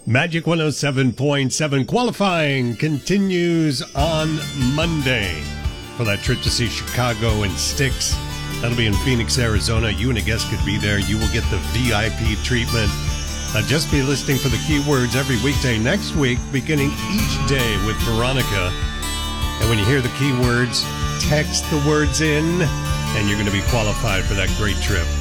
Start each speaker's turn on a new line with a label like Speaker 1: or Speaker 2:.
Speaker 1: Magic 107.7 qualifying continues on Monday for that trip to see Chicago and Styx. That'll be in Phoenix, Arizona. You and a guest could be there. You will get the VIP treatment. Just be listening for the keywords every weekday next week, beginning each day with Veronica. And when you hear the keywords, text the words in, and you're going to be qualified for that great trip.